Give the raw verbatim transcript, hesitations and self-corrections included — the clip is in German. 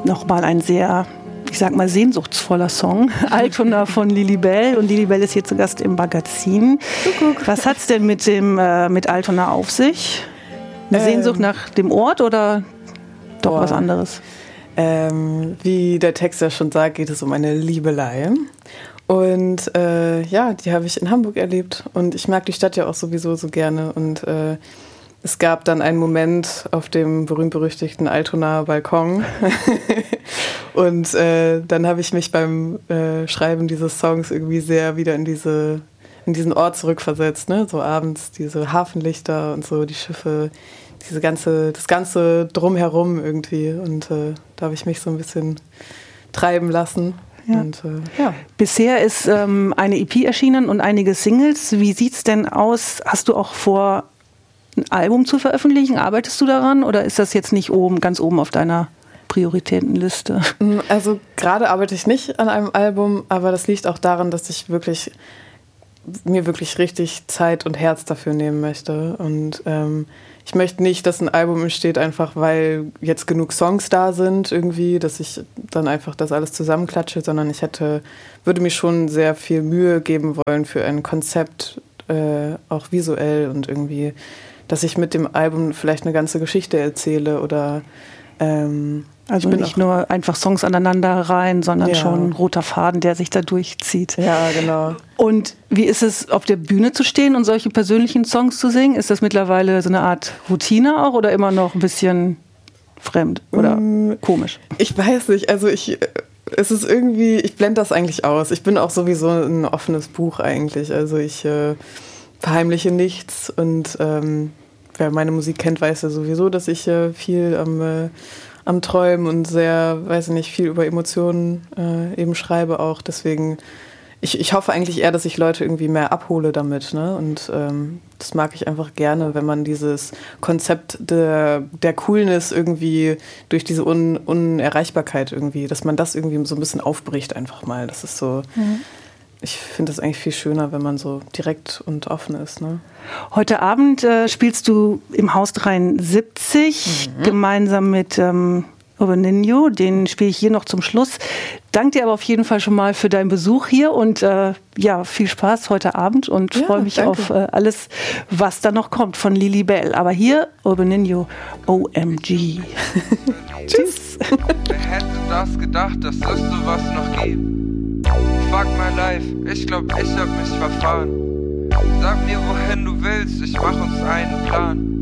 nochmal ein sehr, ich sag mal, sehnsuchtsvoller Song. Altona von Lilibelle. Und Lilibelle ist hier zu Gast im Magazin. Kuckuck. Was hat's denn mit dem äh, mit Altona auf sich? Eine ähm, Sehnsucht nach dem Ort oder doch boah. was anderes? Ähm, wie der Text ja schon sagt, geht es um eine Liebelei. Und äh, ja, die habe ich in Hamburg erlebt. Und ich mag die Stadt ja auch sowieso so gerne. Und äh, es gab dann einen Moment auf dem berühmt-berüchtigten Altonaer Balkon. Und äh, dann habe ich mich beim äh, Schreiben dieses Songs irgendwie sehr wieder in diese in diesen Ort zurückversetzt. Ne? So abends diese Hafenlichter und so die Schiffe, diese ganze, das ganze Drumherum irgendwie. Und äh, da habe ich mich so ein bisschen treiben lassen. Ja. Und, äh, ja. Bisher ist ähm, eine E P erschienen und einige Singles. Wie sieht's denn aus? Hast du auch vor, ein Album zu veröffentlichen? Arbeitest du daran oder ist das jetzt nicht oben, ganz oben auf deiner Prioritätenliste? Also gerade arbeite ich nicht an einem Album, aber das liegt auch daran, dass ich wirklich mir wirklich richtig Zeit und Herz dafür nehmen möchte. Und ähm, ich möchte nicht, dass ein Album entsteht, einfach weil jetzt genug Songs da sind irgendwie, dass ich dann einfach das alles zusammenklatsche, sondern ich hätte, würde mir schon sehr viel Mühe geben wollen für ein Konzept, äh, auch visuell und irgendwie, dass ich mit dem Album vielleicht eine ganze Geschichte erzähle oder ähm, also nicht nur einfach Songs aneinander rein, sondern ja. schon ein roter Faden, der sich da durchzieht. Ja, genau. Und wie ist es, auf der Bühne zu stehen und solche persönlichen Songs zu singen? Ist das mittlerweile so eine Art Routine auch oder immer noch ein bisschen fremd oder mm, komisch? Ich weiß nicht, also ich, es ist irgendwie, ich blende das eigentlich aus. Ich bin auch sowieso ein offenes Buch eigentlich, also ich äh, verheimliche nichts und ähm, wer meine Musik kennt, weiß ja sowieso, dass ich äh, viel am äh, am Träumen und sehr, weiß ich nicht, viel über Emotionen äh, eben schreibe auch. Deswegen, ich, ich hoffe eigentlich eher, dass ich Leute irgendwie mehr abhole damit. Ne? Und ähm, das mag ich einfach gerne, wenn man dieses Konzept der, der Coolness irgendwie durch diese Un, Unerreichbarkeit irgendwie, dass man das irgendwie so ein bisschen aufbricht einfach mal. Das ist so... Mhm. Ich finde das eigentlich viel schöner, wenn man so direkt und offen ist. Ne? Heute Abend äh, spielst du im Haus dreiundsiebzig mhm. gemeinsam mit ähm, Urban Ninho. Den spiele ich hier noch zum Schluss. Danke dir aber auf jeden Fall schon mal für deinen Besuch hier und äh, ja, viel Spaß heute Abend und ja, freue mich danke. auf äh, alles, was da noch kommt von Lilibelle. Aber hier Urban Ninho, O M G. Tschüss. Wer hätte das gedacht, dass es sowas noch gibt? Fuck my life, ich glaub, ich hab mich verfahren. Sag mir, wohin du willst, ich mach uns einen Plan.